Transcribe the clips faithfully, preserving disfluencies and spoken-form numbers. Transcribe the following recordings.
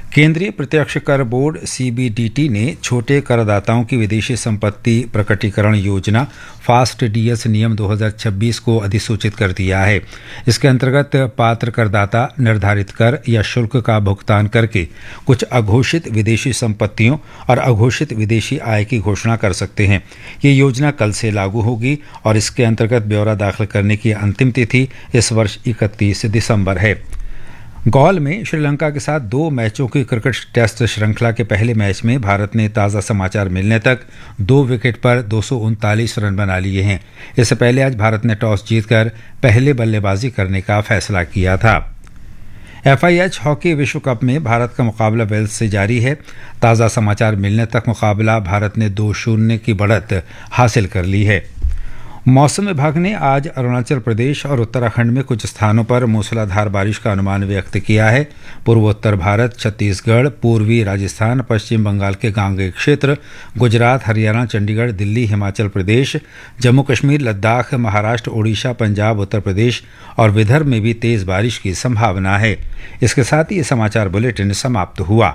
केंद्रीय प्रत्यक्ष कर board C B D T ने छोटे करदाताओं की विदेशी संपत्ति प्रकटीकरण योजना फास्ट डी एस नियम दो हज़ार छब्बीस को अधिसूचित कर दिया है। इसके अंतर्गत पात्र करदाता निर्धारित कर या शुल्क का भुगतान करके कुछ अघोषित विदेशी संपत्तियों और अघोषित विदेशी आय की घोषणा कर सकते हैं। ये योजना कल से लागू होगी और इसके अंतर्गत ब्यौरा दाखिल करने की अंतिम तिथि इस वर्ष इकतीस दिसंबर है। गौल में श्रीलंका के साथ दो मैचों की क्रिकेट टेस्ट श्रृंखला के पहले मैच में भारत ने ताज़ा समाचार मिलने तक दो विकेट पर दो सौ उनतालीस रन बना लिए हैं। इससे पहले आज भारत ने टॉस जीतकर पहले बल्लेबाजी करने का फैसला किया था। एफ आई एच हॉकी विश्व कप में भारत का मुकाबला वेल्स से जारी है। ताज़ा समाचार मिलने तक मुकाबला भारत ने दो शून्य की बढ़त हासिल कर ली है। मौसम विभाग ने आज अरुणाचल प्रदेश और उत्तराखंड में कुछ स्थानों पर मूसलाधार बारिश का अनुमान व्यक्त किया है। पूर्वोत्तर भारत, छत्तीसगढ़, पूर्वी राजस्थान, पश्चिम बंगाल के गांगेय क्षेत्र, गुजरात, हरियाणा, चंडीगढ़, दिल्ली, हिमाचल प्रदेश, जम्मू कश्मीर, लद्दाख, महाराष्ट्र, ओडिशा, पंजाब, उत्तर प्रदेश और विदर्भ में भी तेज बारिश की संभावना है। इसके साथ ही ये समाचार बुलेटिन समाप्त हुआ।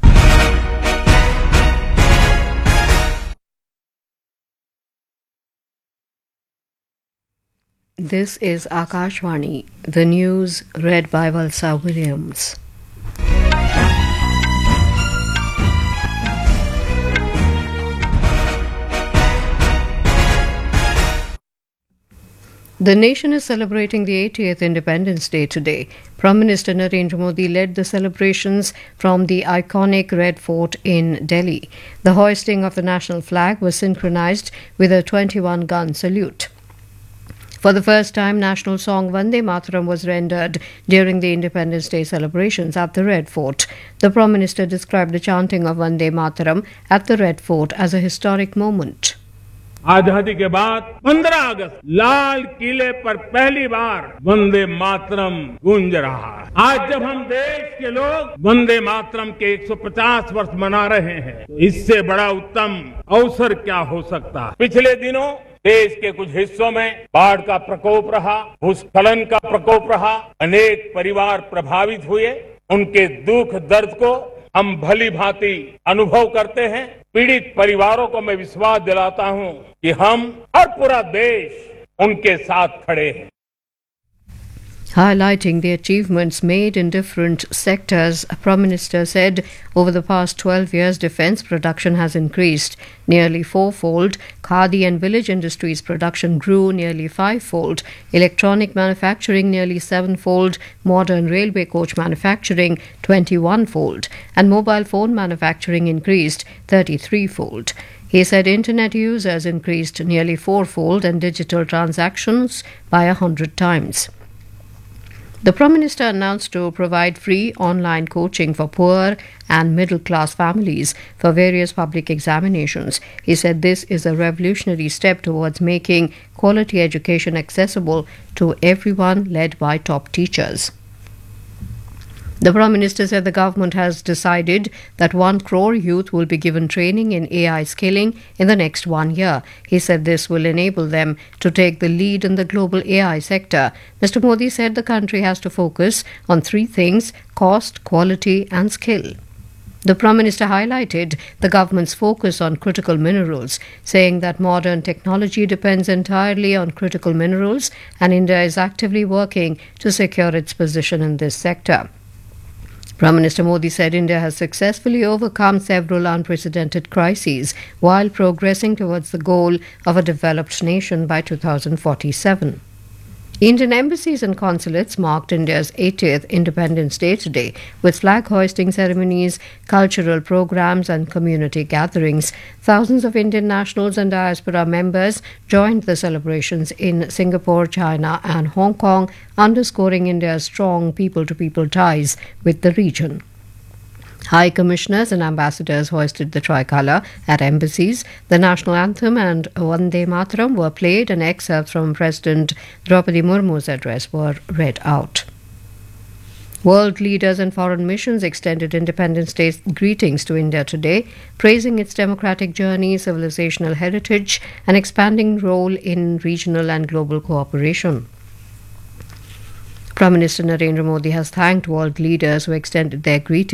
This is Akashvani, the news read by Valsa Williams. The nation is celebrating the eightieth Independence Day today. Prime Minister Narendra Modi led the celebrations from the iconic Red Fort in Delhi. The hoisting of the national flag was synchronized with a twenty-one gun salute. For the first time, national song Vande Mataram was rendered during the Independence Day celebrations at the Red Fort. The Prime Minister described the chanting of Vande Mataram at the Red Fort as a historic moment. आजादी के बाद पंद्रह अगस्त लाल किले पर पहली बार वंदे मातरम गूंज रहा है। आज जब हम देश के लोग वंदे मातरम के एक सौ पचास वर्ष मना रहे हैं, तो इससे बड़ा उत्तम अवसर क्या हो सकता है। पिछले दिनों देश के कुछ हिस्सों में बाढ़ का प्रकोप रहा, भूस्खलन का प्रकोप रहा, अनेक परिवार प्रभावित हुए। उनके दुख दर्द को हम भली भांति अनुभव करते हैं। पीड़ित परिवारों को मैं विश्वास दिलाता हूं कि हम और पूरा देश उनके साथ खड़े हैं। Highlighting the achievements made in different sectors, Prime Minister said over the past twelve years, defence production has increased nearly fourfold. Khadi and village industries production grew nearly fivefold. Electronic manufacturing nearly sevenfold. Modern railway coach manufacturing twenty-one-fold. And mobile phone manufacturing increased thirty-three-fold. He said internet users increased nearly fourfold and digital transactions by a hundred times. The Prime Minister announced to provide free online coaching for poor and middle-class families for various public examinations. He said this is a revolutionary step towards making quality education accessible to everyone, led by top teachers. The Prime Minister said the government has decided that one crore youth will be given training in A I skilling in the next one year. He said this will enable them to take the lead in the global A I sector. Mister Modi said the country has to focus on three things: cost, quality and skill. The Prime Minister highlighted the government's focus on critical minerals, saying that modern technology depends entirely on critical minerals and India is actively working to secure its position in this sector. Prime Minister Modi said India has successfully overcome several unprecedented crises while progressing towards the goal of a developed nation by two thousand forty-seven. Indian embassies and consulates marked India's eightieth Independence Day today with flag hoisting ceremonies, cultural programs and community gatherings. Thousands of Indian nationals and diaspora members joined the celebrations in Singapore, China and Hong Kong, underscoring India's strong people-to-people ties with the region. High commissioners and ambassadors hoisted the tricolour at embassies. The national anthem and Vande Mataram were played and excerpts from President Draupadi Murmu's address were read out. World leaders and foreign missions extended Independence Day greetings to India today, praising its democratic journey, civilizational heritage and expanding role in regional and global cooperation. Prime Minister Narendra Modi has thanked world leaders who extended their greetings